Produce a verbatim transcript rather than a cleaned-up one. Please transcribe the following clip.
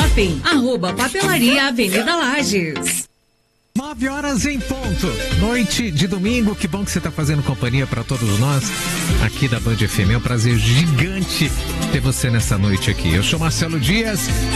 Shopping, arroba Papelaria Avenida Lages. Nove horas em ponto, noite de domingo, que bom que você está fazendo companhia para todos nós aqui da Band F M, é um prazer gigante ter você nessa noite aqui. Eu sou Marcelo Dias.